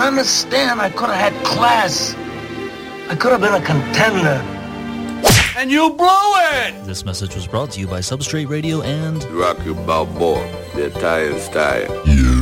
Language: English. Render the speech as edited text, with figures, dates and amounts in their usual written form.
understand. I could have had class. I could have been a contender. And you blew it! This message was brought to you by Substrate Radio and Rocky Balboa, the Italian style. Yeah.